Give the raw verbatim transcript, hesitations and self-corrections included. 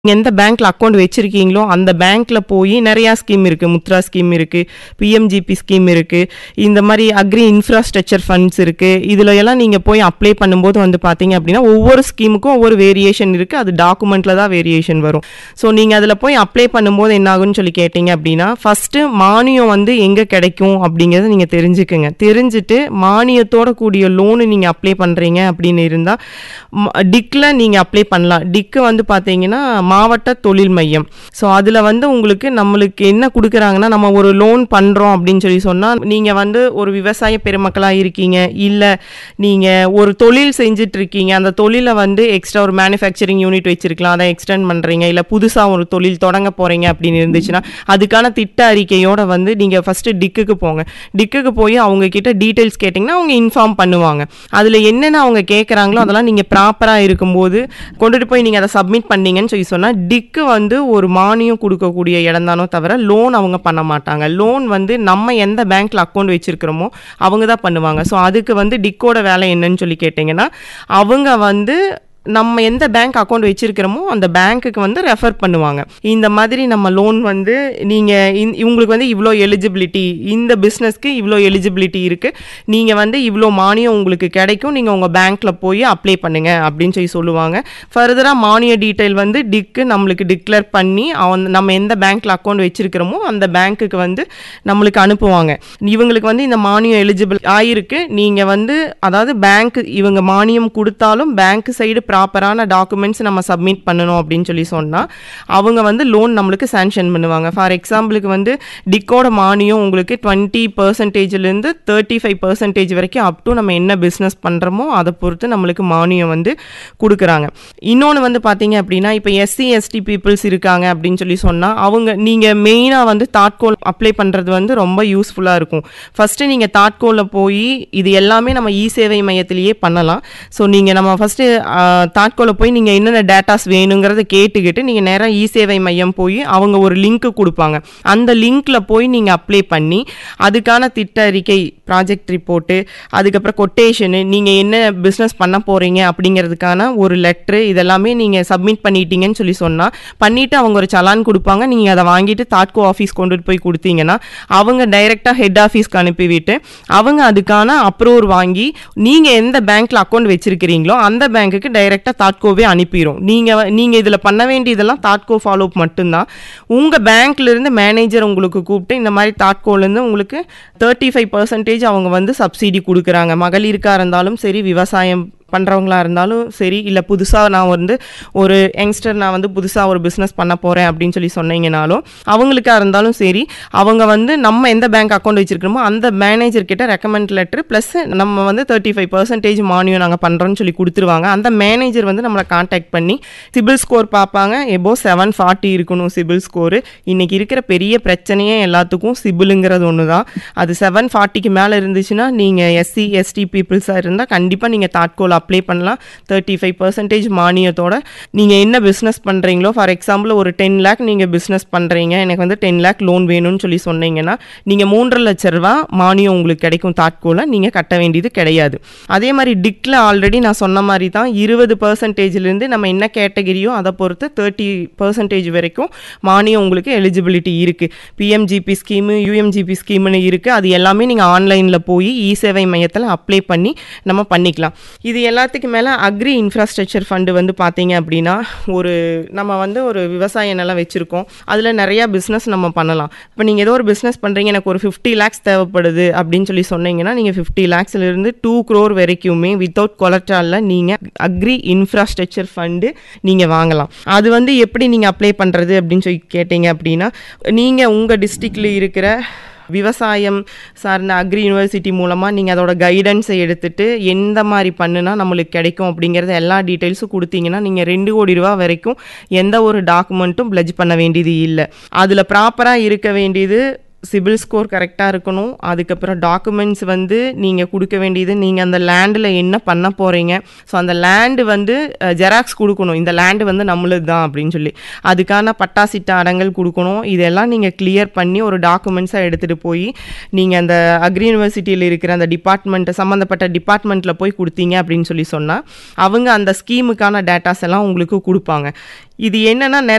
எந்த பேங்க்ல அக்கவுண்ட் வச்சிருக்கீங்களோ அந்த பேங்க்ல போய் நிறையா ஸ்கீம் இருக்கு. முத்ரா ஸ்கீம் இருக்கு, பிஎம்ஜிபி ஸ்கீம் இருக்கு, இந்த மாதிரி அக்ரி இன்ஃப்ராஸ்ட்ரக்சர் ஃபண்ட்ஸ் இருக்கு. இதுல எல்லாம் நீங்க போய் அப்ளை பண்ணும்போது வந்து பாத்தீங்க அப்படின்னா ஒவ்வொரு ஸ்கீமுக்கும் ஒவ்வொரு வேரியேஷன் இருக்கு. அது டாக்குமெண்ட்ல தான் வேரியேஷன் வரும். ஸோ நீங்க அதுல போய் அப்ளை பண்ணும்போது என்ன ஆகும்னு சொல்லி கேட்டீங்க அப்படின்னா, ஃபர்ஸ்ட் மானியம் வந்து எங்க கிடைக்கும் அப்படிங்கறத நீங்க தெரிஞ்சுக்குங்க. தெரிஞ்சுட்டு மானியத்தோட கூடிய லோனு நீங்க அப்ளை பண்றீங்க அப்படின்னு இருந்தா டிக்ல நீங்க அப்ளை பண்ணலாம். டிக்கு வந்து பாத்தீங்கன்னா மாவட்ட தொழில் மையம். ஸோ அதில் வந்து உங்களுக்கு நம்மளுக்கு என்ன கொடுக்குறாங்கன்னா, நம்ம ஒரு லோன் பண்ணுறோம் அப்படின்னு சொல்லி சொன்னால், நீங்கள் வந்து ஒரு விவசாய பெருமக்களாக இருக்கீங்க, இல்லை நீங்கள் ஒரு தொழில் செஞ்சுட்டு இருக்கீங்க, அந்த தொழிலை வந்து எக்ஸ்ட்ரா ஒரு மேனுஃபேக்சரிங் யூனிட் வச்சிருக்கலாம், அதை எக்ஸ்டெண்ட் பண்ணுறீங்க, இல்லை புதுசாக ஒரு தொழில் தொடங்க போகிறீங்க அப்படின்னு இருந்துச்சுன்னா அதுக்கான திட்ட அறிக்கையோட வந்து நீங்கள் ஃபஸ்ட்டு டிக்குக்கு போங்க. டிக்குக்கு போய் அவங்க கிட்ட டீட்டெயில்ஸ் கேட்டிங்கன்னா அவங்க இன்ஃபார்ம் பண்ணுவாங்க. அதில் என்னென்ன அவங்க கேட்குறாங்களோ அதெல்லாம் நீங்கள் ப்ராப்பராக இருக்கும்போது கொண்டுட்டு போய் நீங்கள் அதை சப்மிட் பண்ணீங்கன்னு சொல்லி சொன்னால் டிக்கு வந்து ஒரு மானியம் கொடுக்கக்கூடிய இடம் தானோ தவிர லோன் அவங்க பண்ண மாட்டாங்க. லோன் வந்து நம்ம எந்த பேங்க்ல அக்கௌண்ட் வச்சிருக்கிறோமோ அவங்க தான் பண்ணுவாங்க. ஸோ அதுக்கு வந்து டிக்கோட வேலை என்னன்னு சொல்லி கேட்டிங்கன்னா, அவங்க வந்து நம்ம எந்த பேங்க் அக்கௌண்ட் வச்சிருக்கிறோமோ அந்த பேங்க்குக்கு வந்து ரெஃபர் பண்ணுவாங்க. இந்த மாதிரி நம்ம லோன் வந்து நீங்கள் இவங்களுக்கு வந்து இவ்வளோ எலிஜிபிலிட்டி, இந்த பிஸ்னஸ்க்கு இவ்வளோ எலிஜிபிலிட்டி இருக்குது, நீங்கள் வந்து இவ்வளோ மானியம் உங்களுக்கு கிடைக்கும், நீங்கள் உங்கள் பேங்க்கில் போய் அப்ளை பண்ணுங்க அப்படின்னு சொல்லி சொல்லுவாங்க. ஃபர்தராக மானிய டீட்டெயில் வந்து டிக்கு நம்மளுக்கு டிக்ளேர் பண்ணி அவன் நம்ம எந்த பேங்க்கில் அக்கௌண்ட் வச்சிருக்கிறோமோ அந்த பேங்க்குக்கு வந்து நம்மளுக்கு அனுப்புவாங்க. இவங்களுக்கு வந்து இந்த மானியம் எலிஜிபிள் ஆயிருக்கு, நீங்கள் வந்து அதாவது பேங்க் இவங்க மானியம் கொடுத்தாலும் பேங்க் சைடு ப்ராப்பரான டாக்குமெண்ட்ஸ் நம்ம சப்மிட் பண்ணணும் அப்படின்னு சொல்லி சொன்னால் அவங்க வந்து லோன் நம்மளுக்கு சாங்ஷன் பண்ணுவாங்க. ஃபார் எக்ஸாம்பிளுக்கு வந்து டிக்கோட மானியம் உங்களுக்கு டுவெண்ட்டி பர்சன்டேஜ்லேருந்து தேர்ட்டி ஃபைவ் பர்சன்டேஜ் வரைக்கும் அப் டு நம்ம என்ன பிஸ்னஸ் பண்ணுறோமோ அதை பொறுத்து நம்மளுக்கு மானியம் வந்து கொடுக்குறாங்க. இன்னொன்று வந்து பார்த்தீங்க அப்படின்னா, இப்போ எஸ்சி எஸ்டி பீப்புள்ஸ் இருக்காங்க அப்படின்னு சொல்லி சொன்னால் அவங்க நீங்கள் மெயினாக வந்து தாட்கோல் அப்ளை பண்ணுறது வந்து ரொம்ப யூஸ்ஃபுல்லாக இருக்கும். ஃபஸ்ட்டு நீங்கள் தாட்கோலில் போய் இது எல்லாமே நம்ம இ சேவை மையத்திலேயே பண்ணலாம். ஸோ நீங்கள் நம்ம ஃபஸ்ட்டு தாட்கோல போய் நீங்கள் என்னென்ன டேட்டாஸ் வேணுங்கிறத கேட்டுக்கிட்டு நீங்கள் நேராக இ சேவை மையம் போய் அவங்க ஒரு லிங்க் கொடுப்பாங்க. அந்த லிங்க்ல போய் நீங்கள் அப்ளை பண்ணி அதுக்கான திட்ட அறிக்கை, ப்ராஜெக்ட் ரிப்போர்ட்டு, அதுக்கப்புறம் கொட்டேஷனு, நீங்கள் என்ன பிஸ்னஸ் பண்ண போகிறீங்க அப்படிங்கிறதுக்கான ஒரு லெட்ரு, இதெல்லாமே நீங்கள் சப்மிட் பண்ணிட்டீங்கன்னு சொல்லி சொன்னால் பண்ணிவிட்டு அவங்க ஒரு சலான் கொடுப்பாங்க. நீங்கள் அதை வாங்கிட்டு தாட்கோ ஆஃபீஸ் கொண்டுட்டு போய் கொடுத்தீங்கன்னா அவங்க டைரெக்டாக ஹெட் ஆஃபீஸ்க்கு அனுப்பிவிட்டு அவங்க அதுக்கான அப்ரூவல் வாங்கி நீங்கள் எந்த பேங்க்கில் அக்கௌண்ட் வச்சிருக்கிறீங்களோ அந்த பேங்க்குக்கு டைரெக்டாக தாட்கோவே அனுப்பிடும். நீங்கள் நீங்கள் இதில் பண்ண வேண்டியதெல்லாம் தாட்கோ ஃபாலோ அப் மட்டும்தான். உங்கள் பேங்க்லேருந்து மேனேஜர் உங்களுக்கு கூப்பிட்டு இந்த மாதிரி தாட்கோலேருந்து உங்களுக்கு தேர்ட்டி ஃபைவ் பர்சன்டேஜ் அவங்க வந்து சப்சிடி கொடுக்குறாங்க. மகளிருக்காக இருந்தாலும் சரி, விவசாயம் பண்ணுறவங்களா இருந்தாலும் சரி, இல்லை புதுசாக நான் வந்து ஒரு யங்ஸ்டர் நான் வந்து புதுசாக ஒரு பிஸ்னஸ் பண்ண போகிறேன் அப்படின்னு சொல்லி சொன்னீங்கனாலும் அவங்களுக்காக இருந்தாலும் சரி, அவங்க வந்து நம்ம எந்த பேங்க் அக்கௌண்ட் வச்சுருக்கிறோமோ அந்த மேனேஜர் கிட்ட ரெக்கமெண்ட் லெட்டர் ப்ளஸ் நம்ம வந்து தேர்ட்டி ஃபைவ் பர்சன்டேஜ் மானியம் நாங்கள் பண்ணுறோன்னு சொல்லி கொடுத்துருவாங்க. அந்த மேனேஜர் வந்து நம்மளை கான்டாக்ட் பண்ணி சிபில் ஸ்கோர் பார்ப்பாங்க. எபோ செவன் ஃபார்ட்டி இருக்கணும் சிபில் ஸ்கோரு. இன்றைக்கி இருக்கிற பெரிய பிரச்சனையே எல்லாத்துக்கும் சிபிலுங்கிறது ஒன்று தான். அது செவன் ஃபார்ட்டிக்கு மேலே இருந்துச்சுன்னா நீங்கள் எஸ்சி எஸ்டி பீப்புள்ஸாக இருந்தால் கண்டிப்பாக நீங்கள் தாட்கோல் அப்ளை பண்ணலாம். தேர்ட்டி ஃபைவ் பர்சன்டேஜ் மானியத்தோட நீங்கள் என்ன பிஸ்னஸ் பண்ணுறீங்களோ, ஃபார் எக்ஸாம்பிள் ஒரு டென் லேக் நீங்கள் பிஸ்னஸ் பண்ணுறீங்க, எனக்கு வந்து டென் லேக் லோன் வேணும்னு சொல்லி சொன்னீங்கன்னா நீங்கள் மூன்றரை லட்ச ரூபா மானியம் உங்களுக்கு கிடைக்கும். தாட்கோல நீங்கள் கட்ட வேண்டியது கிடையாது. அதே மாதிரி டிக்ல ஆல்ரெடி நான் சொன்ன மாதிரி தான் இருபது பர்சன்டேஜ்லேருந்து நம்ம என்ன கேட்டகிரியோ அதை பொறுத்து தேர்ட்டி பர்சன்டேஜ் வரைக்கும் மானியம் உங்களுக்கு எலிஜிபிலிட்டி இருக்குது. பிஎம்ஜிபி ஸ்கீமு, யூஎம்ஜிபி ஸ்கீம்னு இருக்குது. அது எல்லாமே நீங்கள் ஆன்லைனில் போய் இ சேவை மையத்தில் அப்ளை பண்ணி நம்ம பண்ணிக்கலாம். இது எல்லாத்துக்கு மேலே அக்ரி இன்ஃப்ராஸ்ட்ரக்சர் ஃபண்டு வந்து பார்த்தீங்க அப்படின்னா, ஒரு நம்ம வந்து ஒரு விவசாய நிலம் வச்சுருக்கோம், அதில் நிறையா பிஸ்னஸ் நம்ம பண்ணலாம். இப்போ நீங்கள் ஏதோ ஒரு பிஸ்னஸ் பண்ணுறீங்க, எனக்கு ஒரு ஃபிஃப்டி லேக்ஸ் தேவைப்படுது அப்படின்னு சொல்லி சொன்னீங்கன்னா நீங்கள் ஃபிஃப்டி லேக்ஸ்லேருந்து டூ க்ரோர் வரைக்குமே வித்தவுட் கொலட்ராலில் நீங்கள் அக்ரி இன்ஃப்ராஸ்ட்ரக்சர் ஃபண்டு நீங்கள் வாங்கலாம். அது வந்து எப்படி நீங்கள் அப்ளை பண்ணுறது அப்படின்னு சொல்லி கேட்டீங்க அப்படின்னா, நீங்கள் உங்கள் டிஸ்ட்ரிக்டில் இருக்கிற விவசாயம் சார்ந்த அக்ரி யூனிவர்சிட்டி மூலமாக நீங்கள் அதோட கைடன்ஸை எடுத்துகிட்டு எந்த மாதிரி பண்ணுனா நம்மளுக்கு கிடைக்கும் அப்படிங்கிறத எல்லா டீட்டெயில்ஸும் கொடுத்தீங்கன்னா நீங்கள் ரெண்டு கோடி ரூபா வரைக்கும் எந்த ஒரு டாக்குமெண்ட்டும் பிளட்ஜ் பண்ண வேண்டியது இல்லை. அதில் ப்ராப்பராக இருக்க வேண்டியது சிபில் ஸ்கோர் கரெக்டாக இருக்கணும். அதுக்கப்புறம் டாக்குமெண்ட்ஸ் வந்து நீங்கள் கொடுக்க வேண்டியது நீங்கள் அந்த லேண்டில் என்ன பண்ண போகிறீங்க, ஸோ அந்த லேண்டு வந்து ஜெராக்ஸ் கொடுக்கணும், இந்த லேண்டு வந்து நம்மளுது தான் அப்படின்னு சொல்லி அதுக்கான பட்டா சிட்டா அடங்கல் கொடுக்கணும். இதெல்லாம் நீங்கள் கிளியர் பண்ணி ஒரு டாக்குமெண்ட்ஸாக எடுத்துகிட்டு போய் நீங்கள் அந்த அக்ரி யூனிவர்சிட்டியில் இருக்கிற அந்த டிபார்ட்மெண்ட்டை சம்மந்தப்பட்ட டிபார்ட்மெண்ட்டில் போய் கொடுத்தீங்க அப்படின்னு சொல்லி சொன்னால் அவங்க அந்த ஸ்கீமுக்கான டேட்டாஸ் எல்லாம் உங்களுக்கு கொடுப்பாங்க. இது என்னென்னா